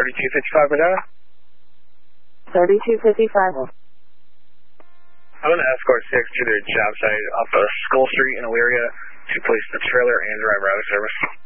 3255 Medina. 3255. I'm going to escort 6 to their job site off of Skull Street in Elyria to place the trailer and driver out of service.